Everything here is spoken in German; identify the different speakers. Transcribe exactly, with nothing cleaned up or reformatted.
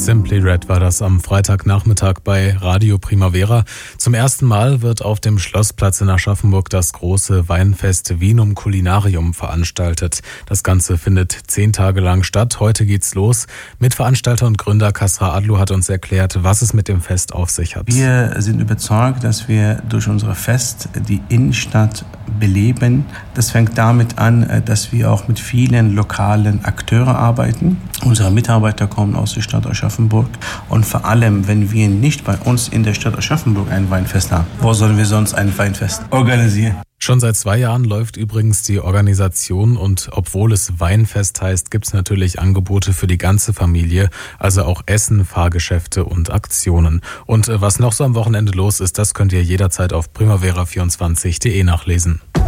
Speaker 1: Simply Red war das am Freitagnachmittag bei Radio Primavera. Zum ersten Mal wird auf dem Schlossplatz in Aschaffenburg das große Weinfest Vinum Culinarium veranstaltet. Das Ganze findet zehn Tage lang statt. Heute geht's los. Mitveranstalter und Gründer Kasra Adlu hat uns erklärt, was es mit dem Fest auf sich hat.
Speaker 2: Wir sind überzeugt, dass wir durch unser Fest die Innenstadt beleben. Das fängt damit an, dass wir auch mit vielen lokalen Akteuren arbeiten. Unsere Mitarbeiter kommen aus der Stadt Aschaffenburg und vor allem, wenn wir nicht bei uns in der Stadt Aschaffenburg ein Weinfest haben, wo sollen wir sonst ein Weinfest organisieren?
Speaker 1: Schon seit zwei Jahren läuft übrigens die Organisation und obwohl es Weinfest heißt, gibt es natürlich Angebote für die ganze Familie, also auch Essen, Fahrgeschäfte und Aktionen. Und was noch so am Wochenende los ist, das könnt ihr jederzeit auf primavera vierundzwanzig punkt de nachlesen.